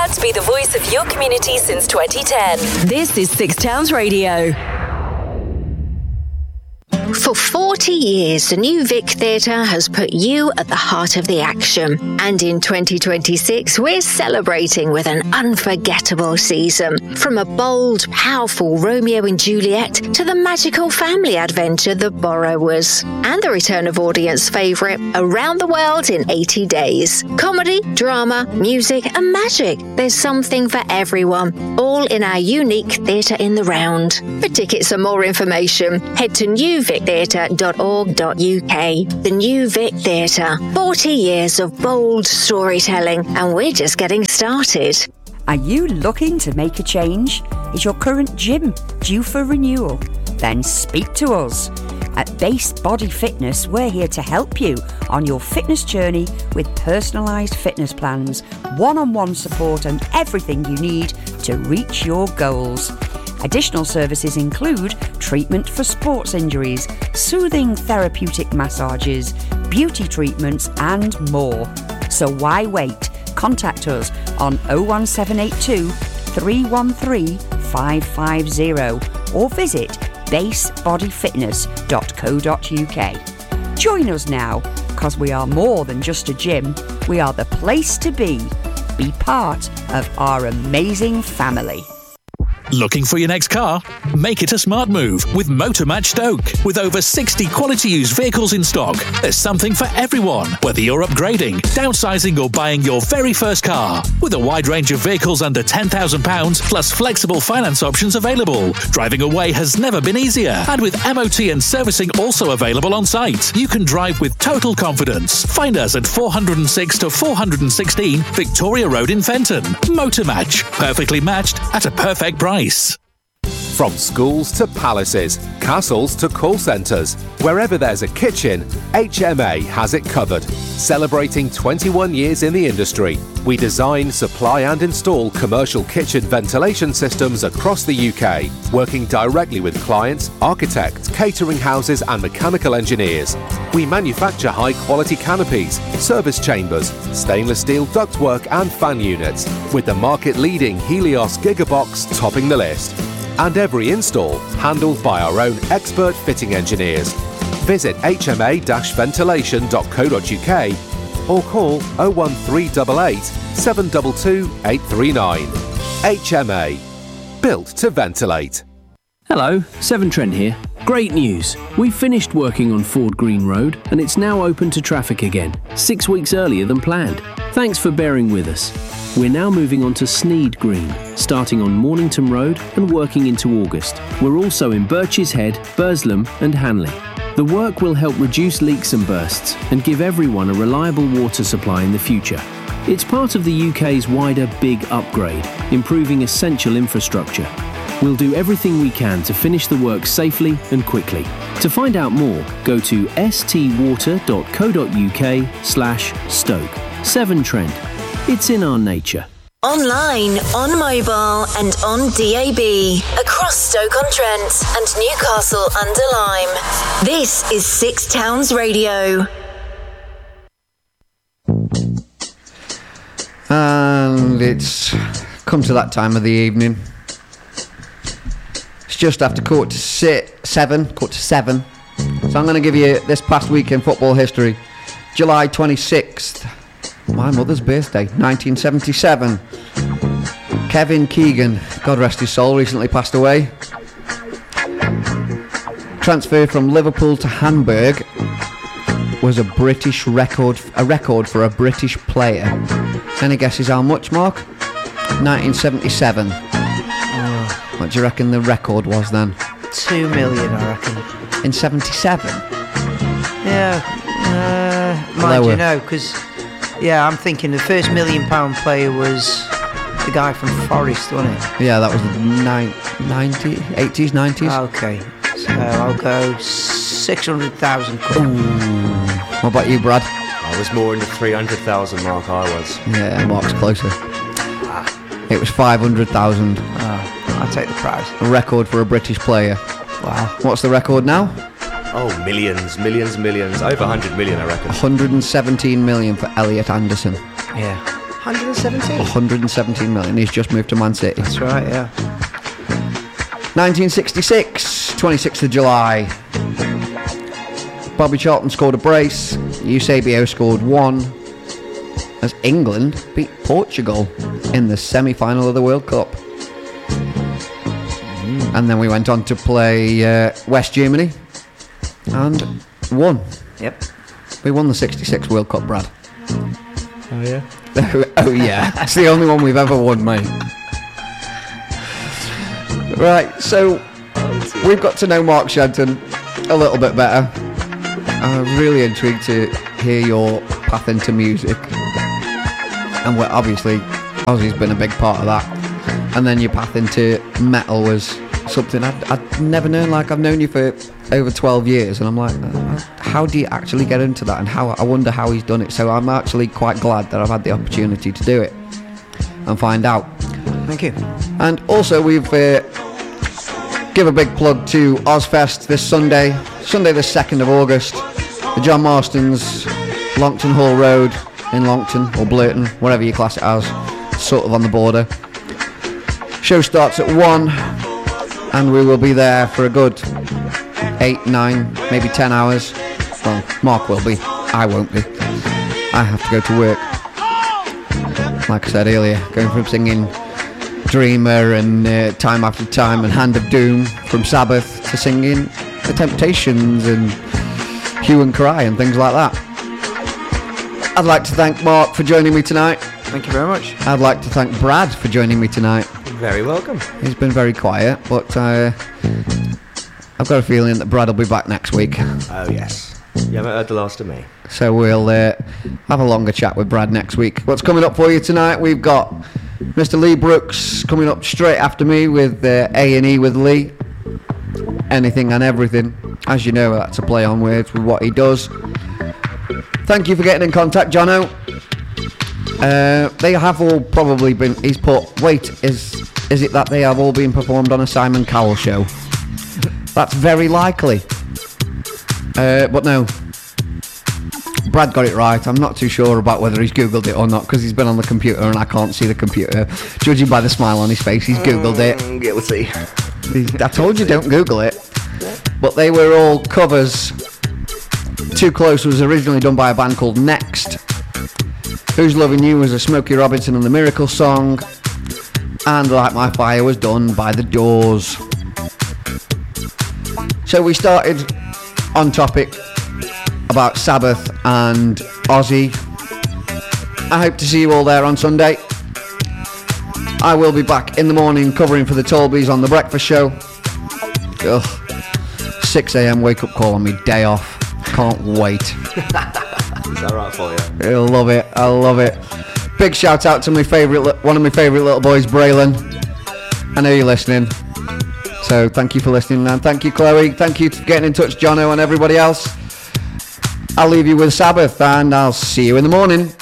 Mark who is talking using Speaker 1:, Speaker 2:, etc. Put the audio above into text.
Speaker 1: Proud to be the voice of your community since 2010. This is Six Towns Radio.
Speaker 2: For 40 years, the New Vic Theatre has put you at the heart of the action. And in 2026, we're celebrating with an unforgettable season. From a bold, powerful Romeo and Juliet to the magical family adventure The Borrowers. And the return of audience favourite, Around the World in 80 Days. Comedy, drama, music and magic. There's something for everyone, all in our unique Theatre in the Round. For tickets and more information, head to newvictheatre.org.uk. The New Vic Theatre. 40 years of bold storytelling, and we're just getting started.
Speaker 3: Are you looking to make a change? Is your current gym due for renewal? Then speak to us. At Base Body Fitness, we're here to help you on your fitness journey with personalised fitness plans, one-on-one support and everything you need to reach your goals. Additional services include treatment for sports injuries, soothing therapeutic massages, beauty treatments and more. So why wait? Contact us on 01782 313 550 or visit basebodyfitness.co.uk. Join us now, because we are more than just a gym. We are the place to be. Be part of our amazing family.
Speaker 4: Looking for your next car? Make it a smart move with Motormatch Stoke. With over 60 quality used vehicles in stock, there's something for everyone, whether you're upgrading, downsizing or buying your very first car. With a wide range of vehicles under £10,000 plus flexible finance options available, driving away has never been easier. And with MOT and servicing also available on site, you can drive with total confidence. Find us at 406 to 416 Victoria Road in Fenton. Motormatch, perfectly matched at a perfect price.
Speaker 5: From schools to palaces, castles to call centres, wherever there's a kitchen, HMA has it covered. Celebrating 21 years in the industry, we design, supply and install commercial kitchen ventilation systems across the UK, working directly with clients, architects, catering houses and mechanical engineers. We manufacture high-quality canopies, service chambers, stainless steel ductwork and fan units, with the market-leading Helios Gigabox topping the list. And every install handled by our own expert fitting engineers. Visit hma-ventilation.co.uk or call 01388 722 839. HMA. Built to ventilate.
Speaker 6: Hello, Severn Trent here. Great news! We've finished working on Ford Green Road and it's now open to traffic again, 6 weeks earlier than planned. Thanks for bearing with us. We're now moving on to Sneed Green, starting on Mornington Road and working into August. We're also in Birches Head, Burslem and Hanley. The work will help reduce leaks and bursts and give everyone a reliable water supply in the future. It's part of the UK's wider Big Upgrade, improving essential infrastructure. We'll do everything we can to finish the work safely and quickly. To find out more, go to stwater.co.uk/Stoke. Severn Trent. It's in our nature.
Speaker 1: Online, on mobile and on DAB. Across Stoke-on-Trent and Newcastle under Lyme. This is Six Towns Radio.
Speaker 7: And it's come to that time of the evening. It's just after quarter to seven. So I'm going to give you this past week in football history. July 26th. My mother's birthday, 1977. Kevin Keegan, God rest his soul, recently passed away. Transfer from Liverpool to Hamburg was a record for a British player. Any guesses how much, Mark? 1977. What do you reckon the record was then?
Speaker 8: 2 million, I reckon.
Speaker 7: In 77?
Speaker 8: Yeah, mind you, no, because... Yeah, I'm thinking the first £1 million player was the guy from Forest, wasn't it?
Speaker 7: Yeah, that was the 80s, 90s.
Speaker 8: Okay, so I'll go 600,000 quid.
Speaker 7: What about you, Brad?
Speaker 9: I was more in the 300,000 mark, I was.
Speaker 7: Yeah, Mark's closer. It was 500,000.
Speaker 8: I'll take the prize.
Speaker 7: A record for a British player.
Speaker 8: Wow.
Speaker 7: What's the record now?
Speaker 9: Oh, millions. Over 100 million, I reckon.
Speaker 7: 117 million for Elliot Anderson.
Speaker 8: Yeah.
Speaker 9: 117?
Speaker 7: 117 million. He's just moved to Man City.
Speaker 8: That's right, yeah.
Speaker 7: 1966, 26th of July. Bobby Charlton scored a brace. Eusebio scored one as England beat Portugal in the semi-final of the World Cup. And then we went on to play West Germany and won.
Speaker 8: Yep.
Speaker 7: We won the 66 World Cup, Brad.
Speaker 9: Oh, yeah?
Speaker 7: Oh, yeah. It's the only one we've ever won, mate. Right, so we've got to know Mark Shenton a little bit better. I'm really intrigued to hear your path into music. And we're obviously, Ozzy's been a big part of that. And then your path into metal was something I'd never known. Like, I've known you for over 12 years, and I'm like, how do you actually get into that? And I wonder how he's done it. So I'm actually quite glad that I've had the opportunity to do it and find out.
Speaker 8: Thank you.
Speaker 7: And also, we've give a big plug to Ozfest this Sunday the 2nd of August, the John Marston's Longton Hall Road in Longton, or Blurton, whatever you class it as, sort of on the border. Show starts at 1, and we will be there for a good 8, 9, maybe 10 hours. Well, Mark will be, I won't be. I have to go to work. Like I said earlier, going from singing Dreamer and Time After Time and Hand of Doom from Sabbath to singing The Temptations and Hue and Cry and things like that. I'd like to thank Mark for joining me tonight.
Speaker 8: Thank you very much.
Speaker 7: I'd like to thank Brad for joining me tonight.
Speaker 9: Very welcome.
Speaker 7: He's been very quiet, but I've got a feeling that Brad will be back next week.
Speaker 9: Oh, yes. You haven't heard the last of me.
Speaker 7: So we'll have a longer chat with Brad next week. What's coming up for you tonight? We've got Mr. Lee Brooks coming up straight after me with A&E with Lee. Anything and everything. As you know, that's a play on words with what he does. Thank you for getting in contact, Jono. They have all probably been... He's put... Wait, is it that they have all been performed on a Simon Cowell show? That's very likely. But no. Brad got it right. I'm not too sure about whether he's Googled it or not, because he's been on the computer and I can't see the computer. Judging by the smile on his face, he's Googled it.
Speaker 9: Guilty.
Speaker 7: I told you don't Google it. But they were all covers. Too Close was originally done by a band called Next. Who's Loving You was a Smokey Robinson and the Miracle song. And Light My Fire was done by The Doors. So we started on topic about Sabbath and Ozzy. I hope to see you all there on Sunday. I will be back in the morning covering for the Tolbys on The Breakfast Show. Ugh. 6 a.m. wake up call on me, day off. Can't wait.
Speaker 9: Is that right for you?
Speaker 7: I love it. I love it. Big shout out to one of my favourite little boys, Braylon. I know you're listening. So thank you for listening, and thank you, Chloe. Thank you for getting in touch, Jono, and everybody else. I'll leave you with Sabbath, and I'll see you in the morning.